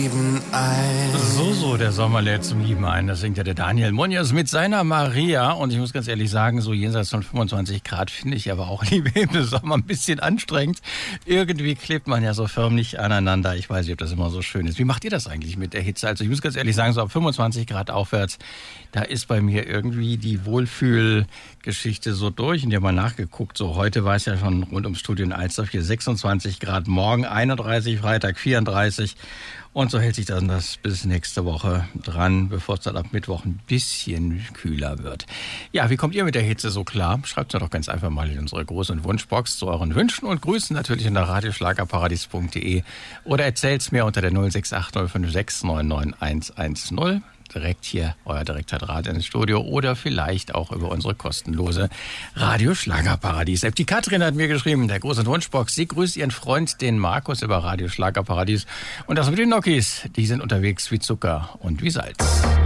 So, der Sommer lädt zum Lieben ein. Das singt ja der Daniel Munoz mit seiner Maria. Und ich muss ganz ehrlich sagen, so jenseits von 25 Grad finde ich aber auch lieber im Sommer ein bisschen anstrengend. Irgendwie klebt man ja so förmlich aneinander. Ich weiß nicht, ob das immer so schön ist. Wie macht ihr das eigentlich mit der Hitze? Also ich muss ganz ehrlich sagen, so ab 25 Grad aufwärts, da ist bei mir irgendwie die Wohlfühlgeschichte so durch. Und ich habe mal nachgeguckt, so heute war es ja schon rund ums Studio in Alsdorf hier 26 Grad, morgen 31, Freitag 34. Und so hält sich das bis nächste Woche dran, bevor es dann ab Mittwoch ein bisschen kühler wird. Ja, wie kommt ihr mit der Hitze so klar? Schreibt es doch ganz einfach mal in unsere Gruß- und Wunschbox zu euren Wünschen und Grüßen natürlich unter radioschlagerparadies.de oder erzählt's mir unter der 06805699110. Direkt hier, euer direkter Draht ins Studio oder vielleicht auch über unsere kostenlose Radio-Schlagerparadies-App. Die Katrin hat mir geschrieben, der Gruß- und Wunschbox, sie grüßt ihren Freund, den Markus, über Radio-Schlagerparadies. Und das mit den Nokis, die sind unterwegs wie Zucker und wie Salz.